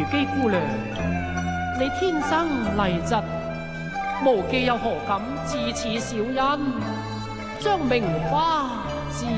姬姑娘，你天生麗質，無忌又何敢自恃小人，將名花